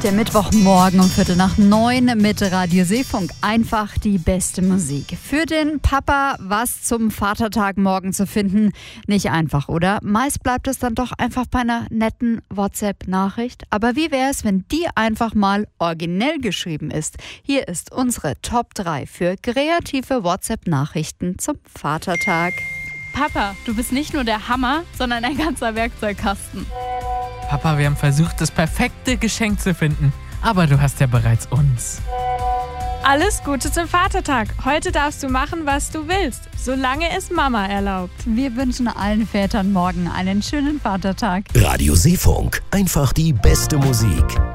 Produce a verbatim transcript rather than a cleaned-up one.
Der Mittwochmorgen um Viertel nach neun mit Radio Seefunk. Einfach die beste Musik. Für den Papa was zum Vatertag morgen zu finden, nicht einfach, oder? Meist bleibt es dann doch einfach bei einer netten WhatsApp-Nachricht. Aber wie wäre es, wenn die einfach mal originell geschrieben ist? Hier ist unsere Top drei für kreative WhatsApp-Nachrichten zum Vatertag. Papa, du bist nicht nur der Hammer, sondern ein ganzer Werkzeugkasten. Papa, wir haben versucht, das perfekte Geschenk zu finden, aber du hast ja bereits uns. Alles Gute zum Vatertag. Heute darfst du machen, was du willst, solange es Mama erlaubt. Wir wünschen allen Vätern morgen einen schönen Vatertag. Radio Seefunk, einfach die beste Musik.